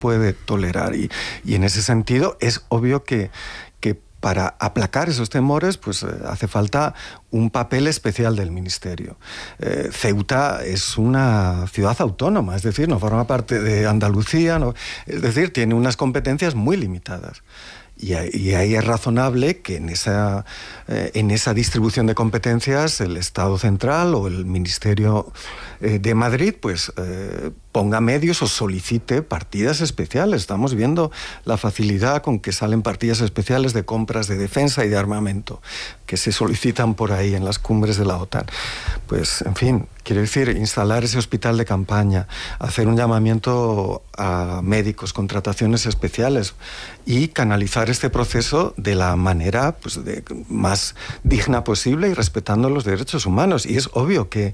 puede tolerar. Y en ese sentido es obvio que para aplacar esos temores, pues hace falta un papel especial del Ministerio. Ceuta es una ciudad autónoma, es decir, no forma parte de Andalucía, es decir, tiene unas competencias muy limitadas. Y ahí es razonable que en esa distribución de competencias el Estado central o el Ministerio de Madrid pues ponga medios o solicite partidas especiales. Estamos viendo la facilidad con que salen partidas especiales de compras de defensa y de armamento que se solicitan por ahí en las cumbres de la OTAN. Pues, en fin, quiero decir, instalar ese hospital de campaña, hacer un llamamiento a médicos, contrataciones especiales y canalizar este proceso de la manera pues, más digna posible y respetando los derechos humanos. Y es obvio que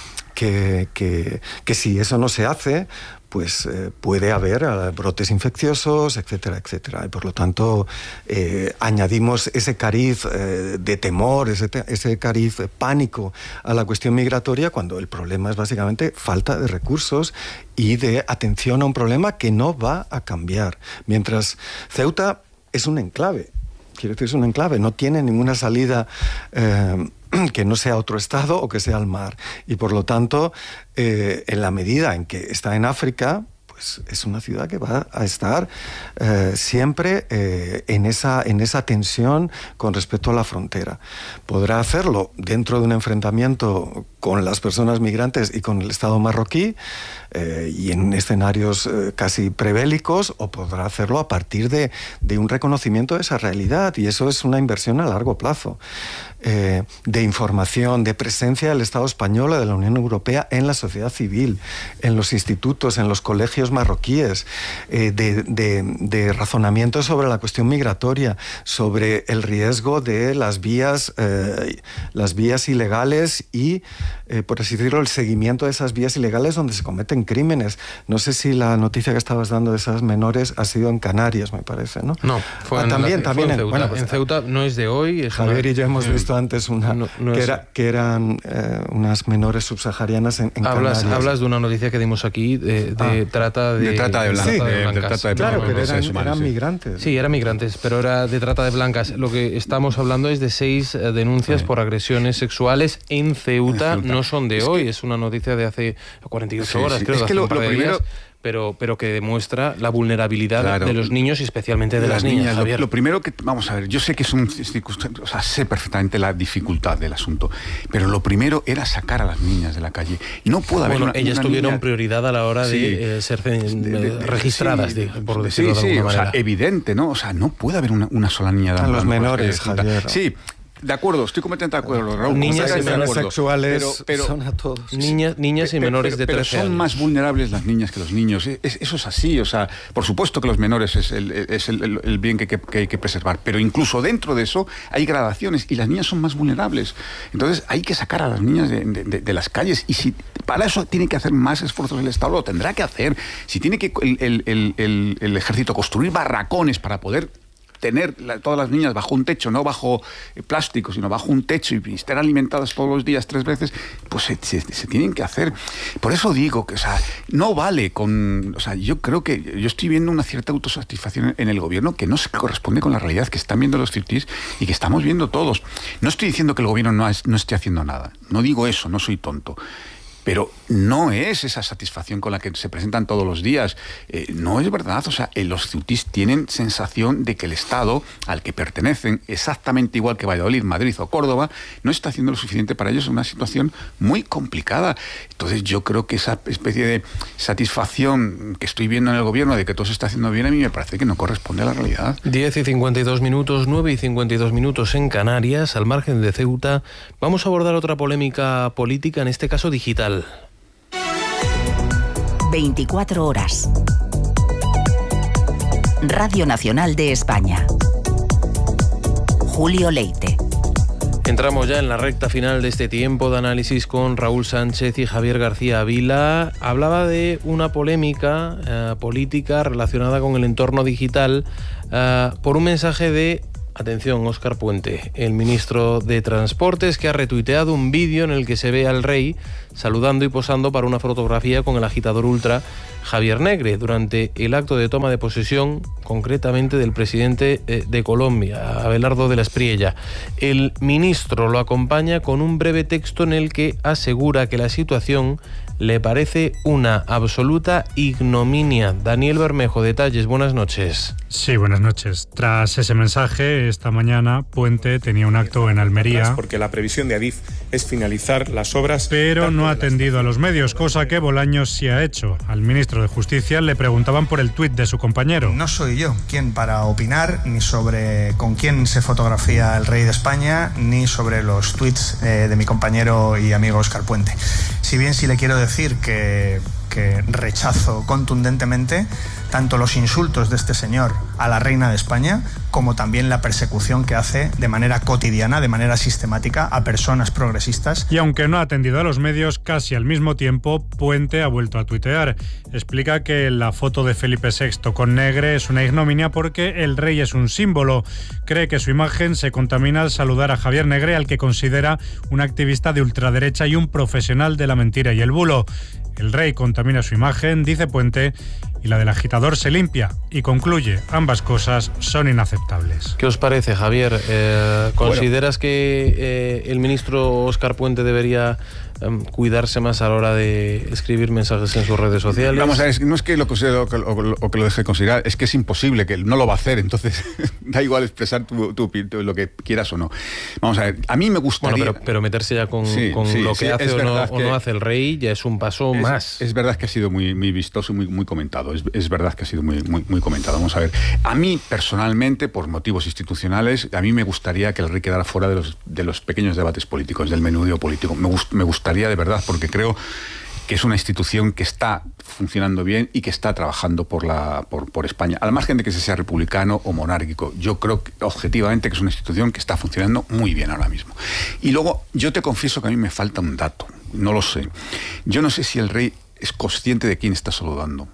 si eso no se hace, pues puede haber brotes infecciosos, etcétera, etcétera. Y por lo tanto, añadimos ese cariz de temor, ese cariz de pánico a la cuestión migratoria, cuando el problema es básicamente falta de recursos y de atención a un problema que no va a cambiar. Mientras Ceuta es un enclave, quiero decir, es un enclave, no tiene ninguna salida que no sea otro estado o que sea el mar. Y por lo tanto, en la medida en que está en África, pues es una ciudad que va a estar siempre en esa tensión con respecto a la frontera. Podrá hacerlo dentro de un enfrentamiento con las personas migrantes y con el Estado marroquí y en escenarios casi prebélicos, o podrá hacerlo a partir de un reconocimiento de esa realidad, y eso es una inversión a largo plazo. De información, de presencia del Estado español o de la Unión Europea en la sociedad civil, en los institutos, en los colegios marroquíes, de razonamiento sobre la cuestión migratoria, sobre el riesgo de las vías ilegales y, por así decirlo, el seguimiento de esas vías ilegales donde se cometen crímenes. No sé si la noticia que estabas dando de esas menores ha sido en Canarias, me parece, ¿no? No, fue también en Ceuta. Bueno, pues, en Ceuta no es de hoy. Javier y yo hemos visto antes que eran unas menores subsaharianas en Canarias. Hablas de una noticia que dimos aquí de trata de blancas. Claro, pero eran migrantes. Sí, eran migrantes, pero era de trata de blancas. Lo que estamos hablando es de 6 denuncias por agresiones sexuales en Ceuta. No son de hoy, es una noticia de hace 48 horas, creo. Es que lo primero... Pero que demuestra la vulnerabilidad de los niños y especialmente de las niñas. Lo primero que... Vamos a ver, yo sé que es o sea, sé perfectamente la dificultad del asunto, pero lo primero era sacar a las niñas de la calle. No puede haber ellas tuvieron prioridad a la hora de ser registradas, por decirlo de alguna manera. O sea, evidente, ¿no? O sea, no puede haber una sola niña dando... A los menores, Javier. Sí. De acuerdo, estoy completamente de acuerdo, Raúl. Niñas y menores sexuales son a todos. Niñas y menores de 13 años. Pero son más vulnerables las niñas que los niños. Eso es así. O sea, por supuesto que los menores es el bien que hay que preservar. Pero incluso dentro de eso hay gradaciones y las niñas son más vulnerables. Entonces hay que sacar a las niñas de las calles. Y si para eso tiene que hacer más esfuerzos el Estado, lo tendrá que hacer. Si tiene que el ejército construir barracones para poder tener todas las niñas bajo un techo, no bajo plástico, sino bajo un techo, y estén alimentadas todos los días 3 veces, pues se tienen que hacer. Por eso digo que, o sea, no vale con... O sea, yo creo que yo estoy viendo una cierta autosatisfacción en el gobierno que no se corresponde con la realidad que están viendo los CIRTIS y que estamos viendo todos. No estoy diciendo que el gobierno no esté haciendo nada. No digo eso, no soy tonto. Pero no es esa satisfacción con la que se presentan todos los días. No es verdad. O sea, los ceutíes tienen sensación de que el Estado al que pertenecen, exactamente igual que Valladolid, Madrid o Córdoba, no está haciendo lo suficiente para ellos en una situación muy complicada. Entonces yo creo que esa especie de satisfacción que estoy viendo en el gobierno de que todo se está haciendo bien, a mí me parece que no corresponde a la realidad. 10:52, 9:52 en Canarias, al margen de Ceuta. Vamos a abordar otra polémica política, en este caso digital. 24 horas. Radio Nacional de España. Julio Leite. Entramos ya en la recta final de este tiempo de análisis con Raúl Sánchez y Javier García Vila. Hablaba de una polémica política relacionada con el entorno digital por un mensaje de Atención, Óscar Puente, el ministro de Transportes, que ha retuiteado un vídeo en el que se ve al rey saludando y posando para una fotografía con el agitador ultra Javier Negre durante el acto de toma de posesión, concretamente del presidente de Colombia, Abelardo de la Espriella. El ministro lo acompaña con un breve texto en el que asegura que la situación le parece una absoluta ignominia. Daniel Bermejo, detalles, buenas noches. Sí, buenas noches. Tras ese mensaje, esta mañana Puente tenía un acto en Almería. Porque la previsión de Adif es finalizar las obras. Pero no ha atendido a los medios, cosa que Bolaños sí ha hecho. Al ministro de Justicia le preguntaban por el tuit de su compañero. No soy yo quien para opinar ni sobre con quién se fotografía el rey de España, ni sobre los tuits de mi compañero y amigo Óscar Puente. Si bien sí le quiero decir que rechazo contundentemente tanto los insultos de este señor a la reina de España como también la persecución que hace de manera cotidiana, de manera sistemática, a personas progresistas. Y aunque no ha atendido a los medios, casi al mismo tiempo, Puente ha vuelto a tuitear. Explica que la foto de Felipe VI con Negre es una ignominia porque el rey es un símbolo. Cree que su imagen se contamina al saludar a Javier Negre, al que considera un activista de ultraderecha y un profesional de la mentira y el bulo. El rey contamina su imagen, dice Puente, y la del agitador se limpia. Y concluye, ambas cosas son inaceptables. ¿Qué os parece, Javier? ¿Consideras que el ministro Óscar Puente debería cuidarse más a la hora de escribir mensajes en sus redes sociales? Vamos a ver, no es que lo deje de considerar, es que es imposible, que no lo va a hacer, entonces da igual expresar lo que quieras o no. Vamos a ver, a mí me gustaría... Bueno, pero meterse ya con lo que hace o no hace el rey ya es un paso más. Es verdad que ha sido muy vistoso y muy comentado, es verdad que ha sido muy comentado. Vamos a ver, a mí personalmente, por motivos institucionales, a mí me gustaría que el rey quedara fuera de los pequeños debates políticos, del menudeo político. Me gustaría de verdad, porque creo que es una institución que está funcionando bien y que está trabajando por España. Al margen de que sea republicano o monárquico, yo creo que, objetivamente, que es una institución que está funcionando muy bien ahora mismo. Y luego, yo te confieso que a mí me falta un dato, no lo sé. Yo no sé si el rey es consciente de quién está saludando,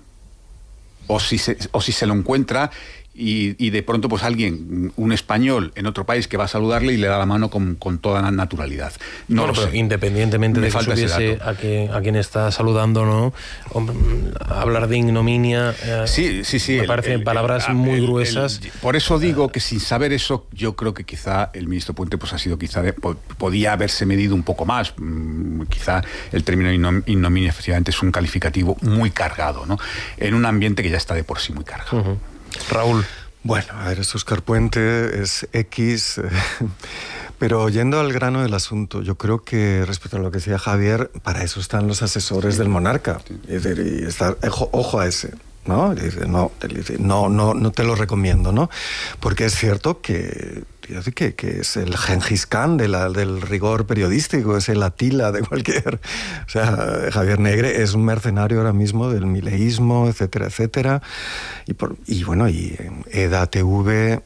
o si se lo encuentra y de pronto pues alguien, un español en otro país que va a saludarle y le da la mano con toda la naturalidad. No lo sé. Independientemente de que supiese a quien está saludando, ¿no? Hablar de ignominia sí, me parecen palabras muy gruesas. Por eso digo que sin saber eso, yo creo que quizá el ministro Puente pues ha sido podía haberse medido un poco más. Quizá el término ignominia efectivamente es un calificativo muy cargado, ¿no? En un ambiente que ya está de por sí muy cargado. Uh-huh. Raúl. Bueno, a ver, es Óscar Puente, es X, pero yendo al grano del asunto, yo creo que respecto a lo que decía Javier, para eso están los asesores del monarca. Es decir, ojo a ese, ¿no? Le dice, no te lo recomiendo, ¿no? Porque es cierto que es el Gengis Khan del rigor periodístico, es el Atila de cualquier... O sea, Javier Negre es un mercenario ahora mismo del mileísmo, etcétera, etcétera. Y EDA TV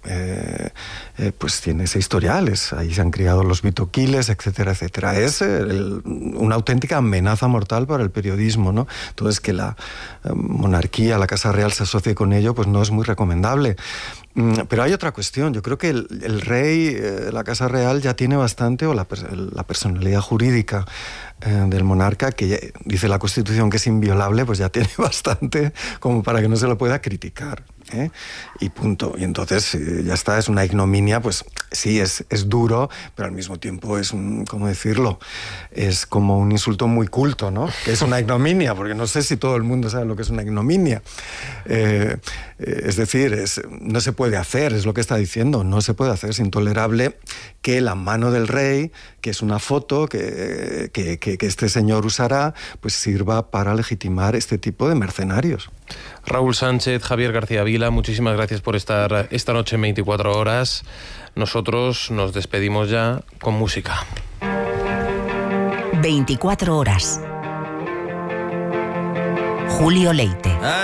pues tiene ese historial, ahí se han criado los bitoquiles, etcétera, etcétera. Es una auténtica amenaza mortal para el periodismo, ¿no? Entonces, que la monarquía, la Casa Real se asocie con ello, pues no es muy recomendable. Pero hay otra cuestión. Yo creo que el rey, la Casa Real, ya tiene bastante, o la personalidad jurídica del monarca, que ya, dice la Constitución que es inviolable, pues ya tiene bastante como para que no se lo pueda criticar. Y punto. Y entonces ya está, es una ignominia, pues sí, es duro, pero al mismo tiempo es ¿cómo decirlo? Es como un insulto muy culto, ¿no? Que es una ignominia, porque no sé si todo el mundo sabe lo que es una ignominia. Es decir, no se puede hacer, es lo que está diciendo, no se puede hacer, es intolerable que la mano del rey, que es una foto que este señor usará, pues sirva para legitimar este tipo de mercenarios. Raúl Sánchez, Javier García Vila, muchísimas gracias por estar esta noche en 24 horas. Nosotros nos despedimos ya con música. 24 horas. Julio Leite.